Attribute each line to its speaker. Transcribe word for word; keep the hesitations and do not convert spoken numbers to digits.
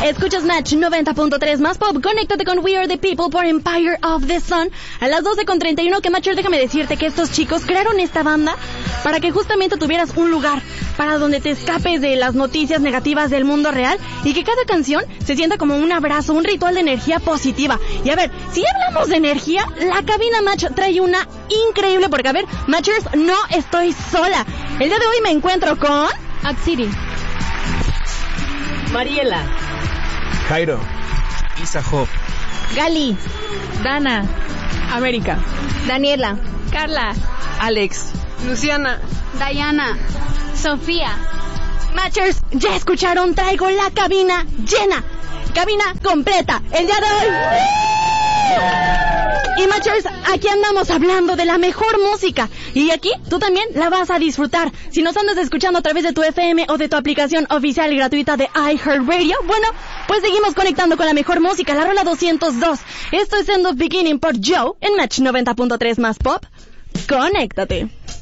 Speaker 1: Escuchas Match noventa punto tres más pop. Conéctate con We Are The People por Empire of the Sun a las doce con treinta y uno. Que Matcher, déjame decirte que estos chicos crearon esta banda para que justamente tuvieras un lugar para donde te escapes de las noticias negativas del mundo real y que cada canción se sienta como un abrazo, un ritual de energía positiva. Y a ver, si hablamos de energía, la cabina Match trae una increíble, porque a ver, Matchers, no estoy sola. El día de hoy me encuentro con
Speaker 2: Atsiri,
Speaker 3: Mariela,
Speaker 4: Jairo, Isa Hop,
Speaker 1: Gali,
Speaker 2: Dana,
Speaker 5: América,
Speaker 2: Daniela,
Speaker 5: Carla,
Speaker 3: Alex,
Speaker 5: Luciana,
Speaker 2: Dayana, Sofía.
Speaker 1: Matchers, ya escucharon, traigo la cabina llena, cabina completa, el día de hoy. Y Matchers, aquí andamos hablando de la mejor música. Y aquí tú también la vas a disfrutar. Si nos andas escuchando a través de tu F M o de tu aplicación oficial y gratuita de iHeartRadio, bueno, pues seguimos conectando con la mejor música, la rola doscientos dos. Esto es End of Beginning por Joe en Match noventa punto tres más pop. Conéctate.